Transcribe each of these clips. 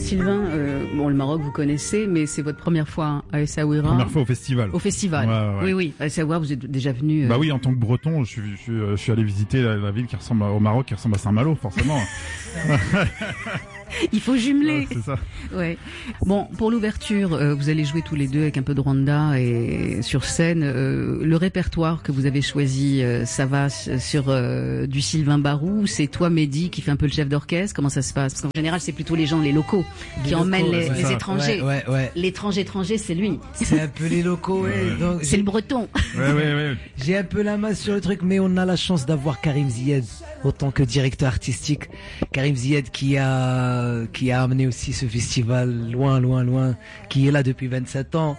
Sylvain, bon, le Maroc vous connaissez, mais c'est votre première fois à Essaouira. Première fois au festival. Au festival. Ouais. Oui. À Essaouira, vous êtes déjà venu. Bah oui, en tant que Breton, je suis allé visiter la ville qui ressemble au Maroc, qui ressemble à Saint-Malo, forcément. Il faut jumeler. Ouais, c'est ça. Ouais. Bon, pour l'ouverture, vous allez jouer tous les deux avec un peu de Rwanda et sur scène. Le répertoire que vous avez choisi, ça va sur du Sylvain Barou. C'est toi, Mehdi, qui fait un peu le chef d'orchestre. Comment ça se passe? Parce qu'en général, c'est plutôt les gens, les locaux, qui emmènent les étrangers. Ouais. L'étranger, c'est lui. C'est un peu les locaux, ouais. Donc, c'est le breton. Ouais. J'ai un peu la main sur le truc, mais on a la chance d'avoir Karim Zied autant que directeur artistique. Karim Zied qui a amené aussi ce festival loin, qui est là depuis 27 ans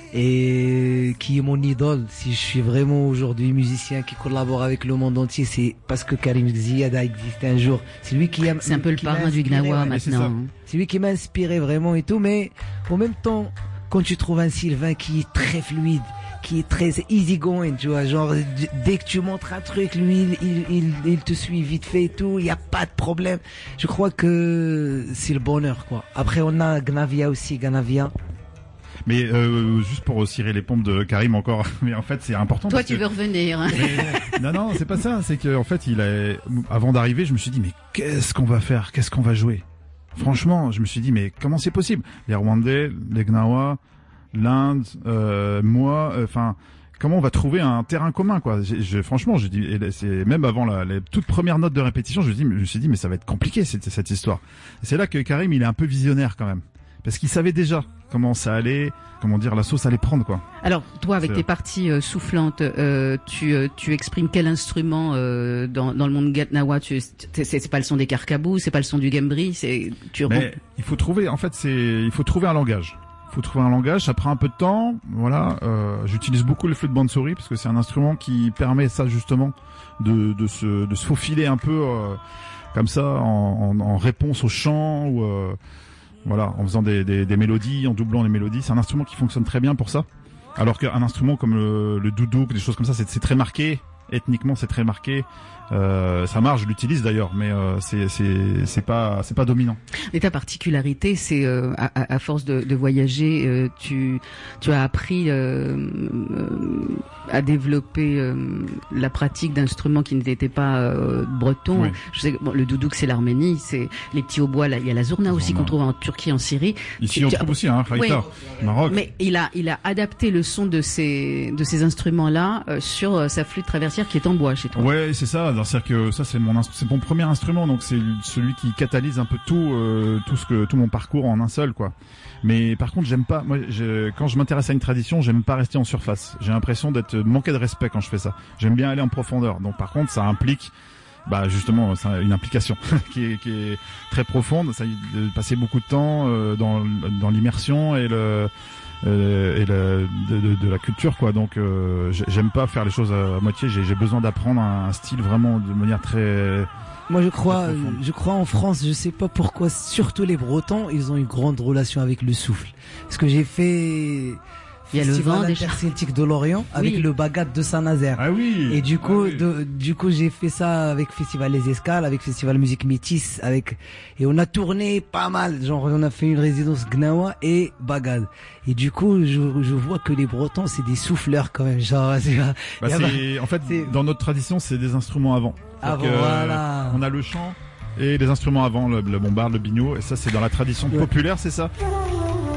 et qui est mon idole. Si je suis vraiment aujourd'hui musicien qui collabore avec le monde entier, c'est parce que Karim Zied a existé un jour. C'est lui qui a, c'est un peu le parrain du Gnawa maintenant. C'est lui qui m'a inspiré vraiment et tout, mais en même temps, quand tu trouves un Sylvain qui est très fluide, qui est très easy going, tu vois, genre dès que tu montres un truc, lui il te suit vite fait et tout, il y a pas de problème. Je crois que c'est le bonheur, quoi. Après on a Gnavia aussi, Mais juste pour cirer les pompes de Karim encore, mais en fait c'est important. Toi tu veux revenir. Non, c'est pas ça, c'est que en fait avant d'arriver, je me suis dit mais qu'est-ce qu'on va faire, qu'est-ce qu'on va jouer. Franchement, je me suis dit mais comment c'est possible? Les Rwandais, les Gnawa, l'Inde, moi, enfin, comment on va trouver un terrain commun, quoi. Franchement, je dis, c'est même avant les toutes premières notes de répétition, je me suis dit, mais ça va être compliqué cette histoire. Et c'est là que Karim, il est un peu visionnaire quand même, parce qu'il savait déjà comment ça allait, comment dire, la sauce allait prendre, quoi. Alors, toi, avec tes parties soufflantes, tu exprimes quel instrument dans le monde Gnawa? C'est pas le son des carcabous, c'est pas le son du gambri, Mais il faut trouver, en fait, il faut trouver un langage. Ça prend un peu de temps, voilà. J'utilise beaucoup le flûte bansuri parce que c'est un instrument qui permet ça justement de se faufiler un peu comme ça en réponse au chant ou voilà, en faisant des mélodies, en doublant les mélodies. C'est un instrument qui fonctionne très bien pour ça. Alors qu'un instrument comme le doudouk, des choses comme ça, c'est très marqué. Ethniquement, c'est très marqué. Ça marche, je l'utilise d'ailleurs, mais c'est pas dominant. Et ta particularité, c'est à force de voyager, tu as appris à développer la pratique d'instruments qui n'étaient pas bretons. Oui. Je sais que le doudouk c'est l'Arménie, c'est les petits hautbois. Là, il y a la zourna aussi qu'on trouve en Turquie, en Syrie. Ici on trouve aussi, Khaïta, Maroc. Mais il a adapté le son de ces instruments-là sur sa flûte traversière qui est en bois chez toi. Ouais, c'est ça. C'est-à-dire que ça c'est mon premier instrument, donc c'est celui qui catalyse un peu tout mon parcours en un seul, quoi. Mais par contre, j'aime pas. Moi, quand je m'intéresse à une tradition, j'aime pas rester en surface. J'ai l'impression d'être manqué de respect quand je fais ça. J'aime bien aller en profondeur. Donc par contre, ça implique, justement, c'est une implication qui est très profonde. Ça, de passer beaucoup de temps dans l'immersion et de la culture, quoi. Donc j'aime pas faire les choses à moitié. J'ai besoin d'apprendre un style vraiment de manière très. Moi je crois en France, je sais pas pourquoi, surtout les Bretons, ils ont une grande relation avec le souffle. Parce que j'ai fait il y a le vent interceltique de l'Orient avec le Bagat de Saint-Nazaire. Ah oui. Et du coup j'ai fait ça avec Festival Les Escales, avec Festival Musique Métis, et on a tourné pas mal. Genre on a fait une résidence Gnawa et Bagad. Et du coup je vois que les Bretons c'est des souffleurs quand même. Genre dans notre tradition c'est des instruments avant. Voilà. On a le chant et les instruments avant, le bombarde, le biniou, et ça c'est dans la tradition populaire, c'est ça.